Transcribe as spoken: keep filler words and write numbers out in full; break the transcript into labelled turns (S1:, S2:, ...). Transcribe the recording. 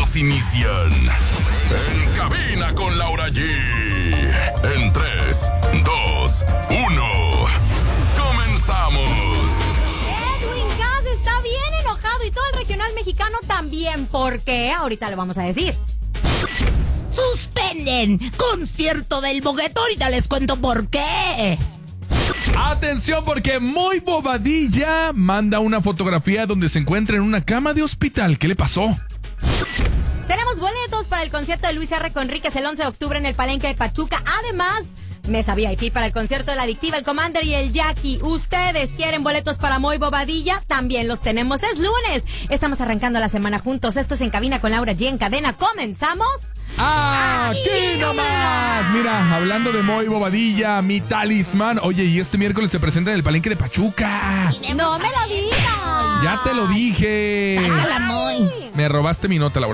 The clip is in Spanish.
S1: alarmas inician. En cabina con Laura G. En tres, dos, uno. ¡Comenzamos!
S2: Edwin Cass está bien enojado y todo el regional mexicano también. ¿Por qué? Ahorita lo vamos a decir.
S3: ¡Suspenden! ¡Concierto del Bogueto! Ahorita les cuento por qué.
S4: Atención, porque Muy Bobadilla manda una fotografía donde se encuentra en una cama de hospital. ¿Qué le pasó?
S2: Tenemos boletos para el concierto de Luis R. Conríquez el once de octubre en el Palenque de Pachuca. Además, mesa V I P para el concierto de La Adictiva, el Commander y el Jackie. ¿Ustedes quieren boletos para Muy Bobadilla? También los tenemos. Es lunes. Estamos arrancando la semana juntos. Esto es En Cabina con Laura G. En cadena. ¿Comenzamos?
S4: ¡Aquí nomás! Mira, hablando de Muy Bobadilla, mi talismán. Oye, y este miércoles se presenta en el Palenque de Pachuca.
S2: ¡No me lo digas!
S4: Ya te lo dije.
S3: Sácala, Moy.
S4: Me robaste mi nota, Laura.